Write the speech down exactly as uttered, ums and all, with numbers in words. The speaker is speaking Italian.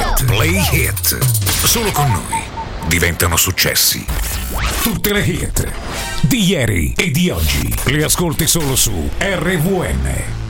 Hit, Play Hit. Solo con noi diventano successi. Tutte le hit di ieri e di oggi le ascolti solo su R V N.